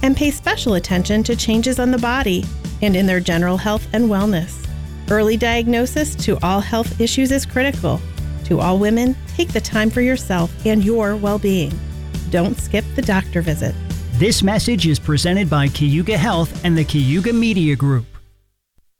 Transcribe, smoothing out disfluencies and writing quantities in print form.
and pay special attention to changes on the body and in their general health and wellness. Early diagnosis to all health issues is critical. To all women, take the time for yourself and your well-being. Don't skip the doctor visit. This message is presented by Cayuga Health and the Cayuga Media Group.